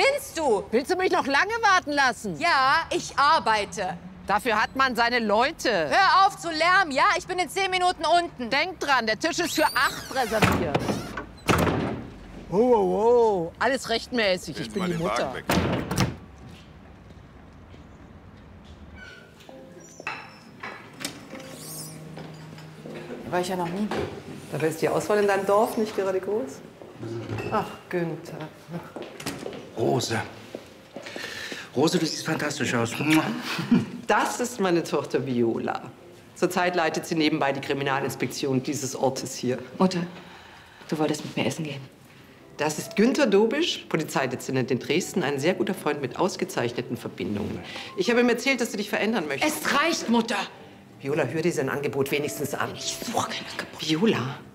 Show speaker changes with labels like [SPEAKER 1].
[SPEAKER 1] Spinnst du?
[SPEAKER 2] Willst du mich noch lange warten lassen?
[SPEAKER 1] Ja, ich arbeite.
[SPEAKER 2] Dafür hat man seine Leute.
[SPEAKER 1] Hör auf zu lärmen, ja? Ich bin in 10 Minuten unten.
[SPEAKER 2] Denk dran, der Tisch ist für 8 reserviert. Oh. Alles rechtmäßig. Ich bin die Mutter.
[SPEAKER 1] War ich ja noch nie.
[SPEAKER 3] Dabei ist die Auswahl in deinem Dorf nicht gerade groß. Ach, Günther.
[SPEAKER 4] Rose. Rose, du siehst fantastisch aus.
[SPEAKER 3] Das ist meine Tochter Viola. Zurzeit leitet sie nebenbei die Kriminalinspektion dieses Ortes hier.
[SPEAKER 1] Mutter, du wolltest mit mir essen gehen.
[SPEAKER 3] Das ist Günther Dobisch, Polizeidezernent in Dresden, ein sehr guter Freund mit ausgezeichneten Verbindungen. Ich habe ihm erzählt, dass du dich verändern möchtest.
[SPEAKER 1] Es reicht, Mutter.
[SPEAKER 3] Viola, hör dir sein Angebot wenigstens an.
[SPEAKER 1] Ich suche kein Angebot.
[SPEAKER 3] Viola,